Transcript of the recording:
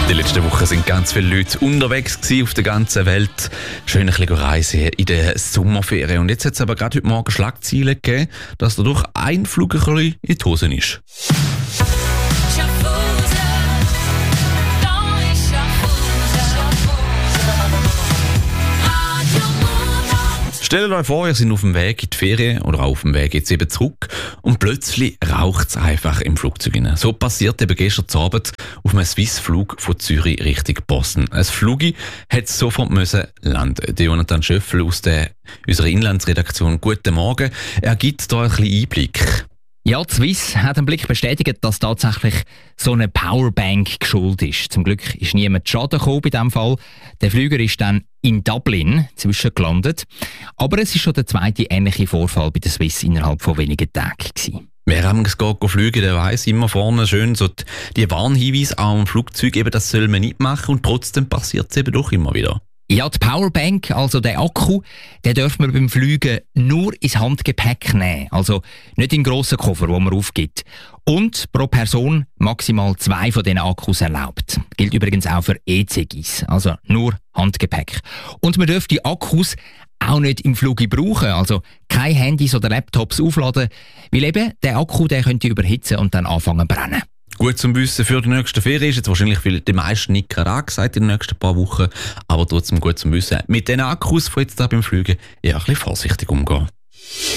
Die letzten Wochen sind ganz viele Leute unterwegs gewesen auf der ganzen Welt. Schön ein bisschen reisen in der Sommerferien. Und jetzt hat es aber gerade heute Morgen Schlagzeilen gegeben, dass dadurch ein Flug ein bisschen in die Hose ist. Stellt euch vor, ihr seid auf dem Weg in die Ferien oder auf dem Weg jetzt eben zurück und plötzlich raucht es einfach im Flugzeug rein. So passiert eben gestern Abend auf einem Swiss-Flug von Zürich Richtung Boston. Ein Flugi hat sofort landen. Jonathan Schöffel aus unserer Inlandsredaktion. Guten Morgen. Er gibt da ein bisschen Einblick. Ja, die Swiss hat einen Blick bestätigt, dass tatsächlich so eine Powerbank geschult ist. Zum Glück ist niemand zu Schaden gekommen bei diesem Fall. Der Flüger ist dann in Dublin zwischengelandet. Aber es ist schon der zweite ähnliche Vorfall bei der Swiss innerhalb von wenigen Tagen gewesen. Wer abends fliegen, der weiss immer vorne schön so die Warnhinweise am Flugzeug, eben das soll man nicht machen und trotzdem passiert es eben doch immer wieder. Ja, die Powerbank, also der Akku, den dürfen wir beim Fliegen nur ins Handgepäck nehmen. Also nicht in grossen Koffer, den man aufgibt. Und pro Person maximal 2 von diesen Akkus erlaubt. Gilt übrigens auch für E-Cigis, also nur Handgepäck. Und man dürfte die Akkus auch nicht im Flug brauchen, also keine Handys oder Laptops aufladen, weil eben der Akku der könnte überhitzen und dann anfangen zu brennen. Gut zum Wissen für die nächste Ferien ist jetzt wahrscheinlich für die meisten nicht angesagt in den nächsten paar Wochen, aber trotzdem gut zum Wissen. Mit den Akkus von jetzt da beim Fliegen eher ein bisschen vorsichtig umgehen.